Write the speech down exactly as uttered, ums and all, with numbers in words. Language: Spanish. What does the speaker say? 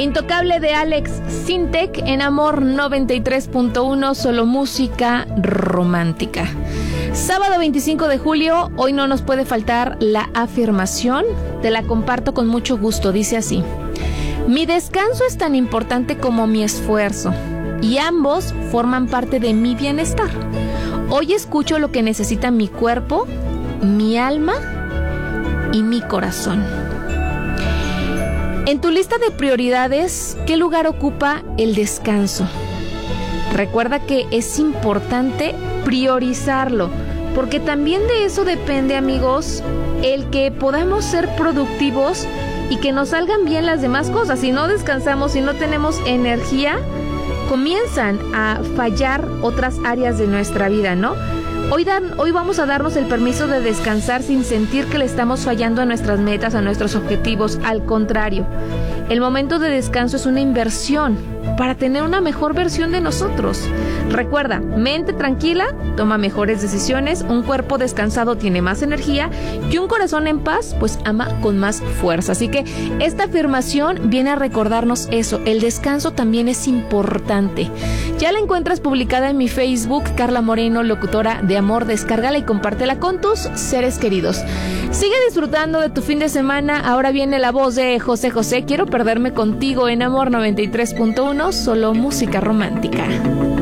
Intocable de Alex Sintek en Amor noventa y tres punto uno, solo música romántica. Sábado veinticinco de julio, hoy no nos puede faltar la afirmación, te la comparto con mucho gusto, dice así: mi descanso es tan importante como mi esfuerzo y ambos forman parte de mi bienestar. Hoy escucho lo que necesita mi cuerpo, mi alma y mi corazón. En tu lista de prioridades, ¿qué lugar ocupa el descanso? Recuerda que es importante priorizarlo, porque también de eso depende, amigos, el que podamos ser productivos y que nos salgan bien las demás cosas. Si no descansamos, si no tenemos energía, comienzan a fallar otras áreas de nuestra vida, ¿no? Hoy, dan, hoy vamos a darnos el permiso de descansar sin sentir que le estamos fallando a nuestras metas, a nuestros objetivos. Al contrario, el momento de descanso es una inversión para tener una mejor versión de nosotros. Recuerda, mente tranquila toma mejores decisiones, un cuerpo descansado tiene más energía y un corazón en paz pues ama con más fuerza. Así que esta afirmación viene a recordarnos eso, el descanso también es importante. Ya la encuentras publicada en mi Facebook, Carla Moreno, locutora de Amor. Descárgala y compártela con tus seres queridos. Sigue disfrutando de tu fin de semana. Ahora viene la voz de José José, Quiero perderme contigo en Amor noventa y tres punto uno, solo música romántica.